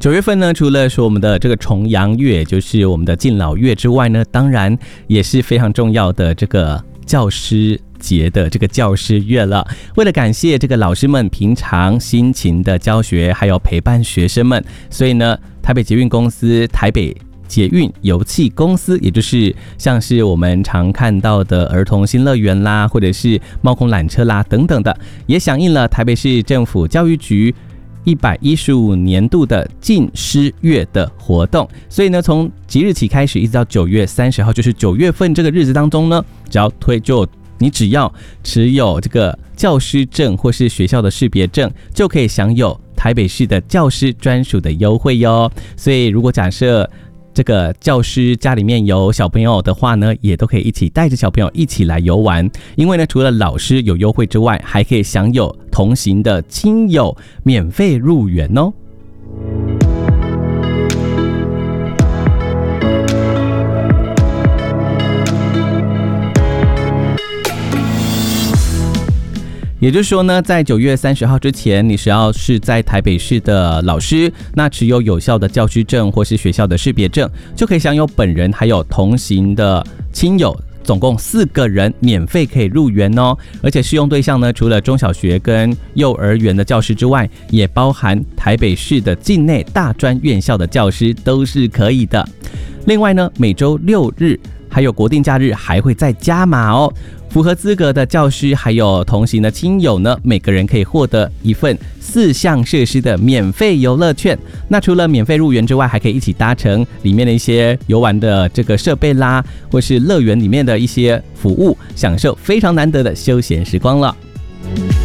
9月份呢，除了说我们的这个重阳月，就是我们的敬老月之外呢，当然也是非常重要的这个教师节的这个教师月了。为了感谢这个老师们平常辛勤的教学，还有陪伴学生们，所以呢，台北捷运公司、台北捷运油气公司，也就是像是我们常看到的儿童新乐园啦，或者是猫空缆车啦等等的，也响应了台北市政府教育局115年度的敬师月的活动。所以呢，从即日起开始，一直到9月30号，就是9月份这个日子当中呢，你只要持有这个教师证或是学校的识别证，就可以享有台北市的教师专属的优惠哟。所以如果假设这个教师家里面有小朋友的话呢，也都可以一起带着小朋友一起来游玩。因为呢，除了老师有优惠之外，还可以享有同行的亲友免费入园哦。也就是说呢，在9月30号之前，你只要是在台北市的老师，那持有有效的教师证或是学校的识别证，就可以享有本人还有同行的亲友总共4个人免费可以入园哦。而且适用对象呢，除了中小学跟幼儿园的教师之外，也包含台北市的境内大专院校的教师都是可以的。另外呢，每周6日还有国定假日还会再加码哦。符合资格的教师还有同行的亲友呢，每个人可以获得一份4项设施的免费游乐券。那除了免费入园之外，还可以一起搭乘里面的一些游玩的这个设备啦，或是乐园里面的一些服务，享受非常难得的休闲时光了。